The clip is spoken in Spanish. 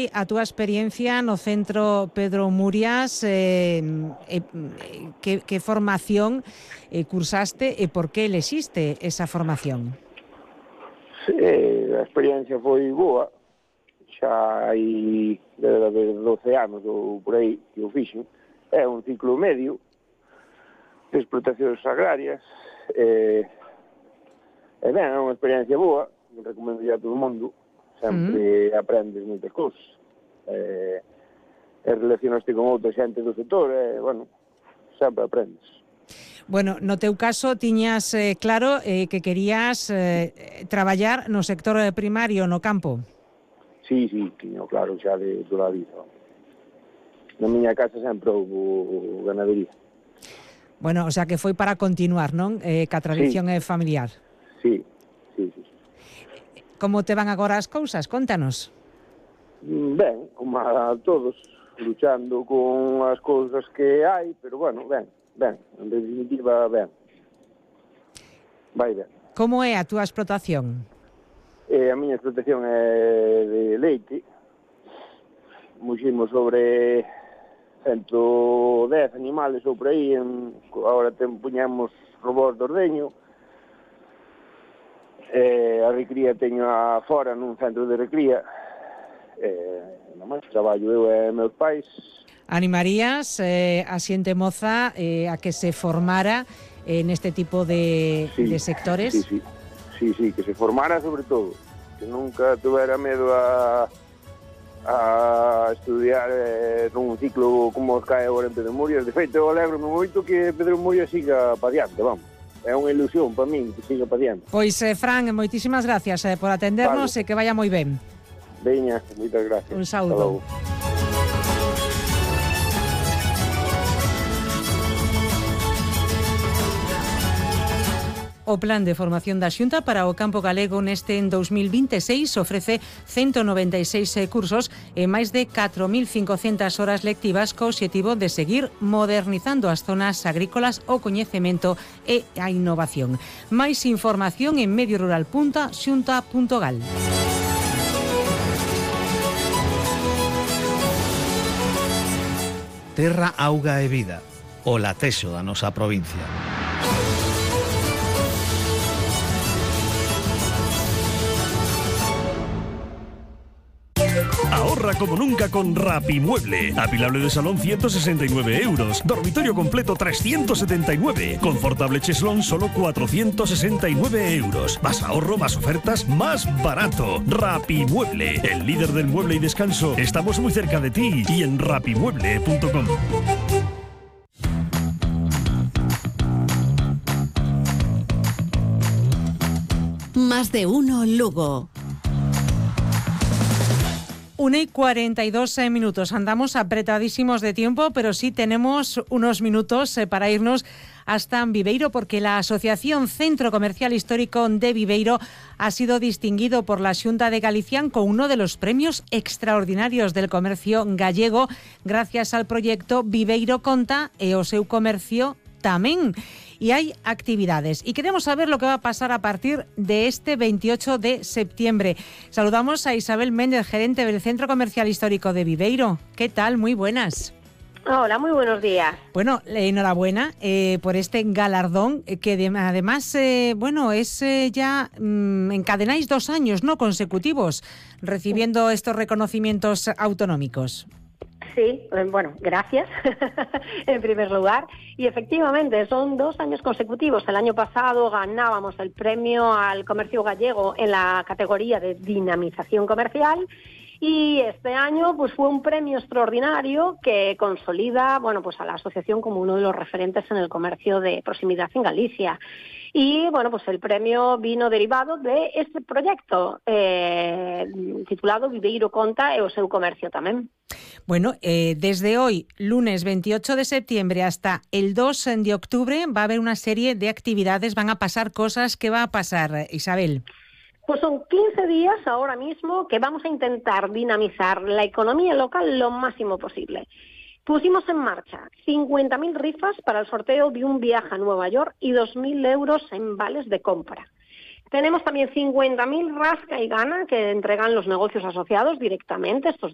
foi a túa experiencia no Centro Pedro Murias? Que formación cursaste e por que elexiste esa formación? A experiencia foi boa, xa hai de 12 anos ou por aí que o fixen. É un ciclo medio de explotacións agrarias, e ben, é unha experiencia boa, recomendo a todo o mundo, sempre aprendes moitas cousas, e relacionaste con outra xente do sector, e, bueno, sempre aprendes. Bueno, no teu caso tiñas claro que querías traballar no sector primario, no campo. Sí, tiño claro xa de toda a vida. Na miña casa sempre houve ganadería. Bueno, o sea que foi para continuar, non? Ca tradición familiar. Sí. Como te van agora as cousas? Contanos. Ben, como a todos, luchando con as cousas que hai, pero bueno, ben, en definitiva, ben. Vai ben. Como é a túa explotación? A miña explotación é de leite. Muximos sobre 110 animales ou por aí, agora puñamos robós de ordeño. A recría teño fora nun centro de recría. Traballo eu e meus pais. Animarías a xente moza a que se formara neste tipo de sectores? Sí, que se formara sobre todo, que nunca tuvera medo a estudiar nun ciclo como os cae agora en Pedro Murias. De feito, eu alegro-me moito que Pedro Murias siga pa diante, vamos. É unha ilusión para min que siga pa diante. Pois, Fran, moitísimas gracias por atendernos e que vaya moi ben. Veña, moitas gracias. Un saúdo. O Plan de Formación da Xunta para o Campo Galego neste en 2026 ofrece 196 cursos e máis de 4.500 horas lectivas co obxectivo de seguir modernizando as zonas agrícolas, o coñecemento e a innovación. Máis información en mediorural.xunta.gal. Terra, auga e vida. O latexo da nosa provincia. Ahorra como nunca con Rapimueble. Apilable de salón 169 euros. Dormitorio completo 379. Confortable cheslón solo 469 euros. Más ahorro, más ofertas, más barato. Rapimueble, el líder del mueble y descanso. Estamos muy cerca de ti y en rapimueble.com. Más de uno Lugo. 1:42 minutos. Andamos apretadísimos de tiempo, pero sí tenemos unos minutos para irnos hasta Viveiro, porque la Asociación Centro Comercial Histórico de Viveiro ha sido distinguido por la Xunta de Galicia con uno de los premios extraordinarios del comercio gallego gracias al proyecto Viveiro Conta e o seu comercio tamén. Y hay actividades. Y queremos saber lo que va a pasar a partir de este 28 de septiembre. Saludamos a Isabel Méndez, gerente del Centro Comercial Histórico de Viveiro. ¿Qué tal? Muy buenas. Hola, muy buenos días. Bueno, enhorabuena por este galardón que además, es ya encadenáis 2 años, ¿no?, consecutivos recibiendo estos reconocimientos autonómicos. Sí, bueno, gracias en primer lugar. Y efectivamente son 2 años consecutivos. El año pasado ganábamos el premio al comercio gallego en la categoría de dinamización comercial. Y este año pues fue un premio extraordinario que consolida, pues a la asociación como uno de los referentes en el comercio de proximidad en Galicia. Y pues el premio vino derivado de este proyecto titulado Viveiro Conta e o seu comercio tamén. Bueno, desde hoy, lunes 28 de septiembre hasta el 2 de octubre va a haber una serie de actividades, van a pasar cosas. ¿Qué va a pasar, Isabel? Pues son 15 días ahora mismo que vamos a intentar dinamizar la economía local lo máximo posible. Pusimos en marcha 50.000 rifas para el sorteo de un viaje a Nueva York y 2.000 euros en vales de compra. Tenemos también 50.000 rasca y gana que entregan los negocios asociados directamente, estos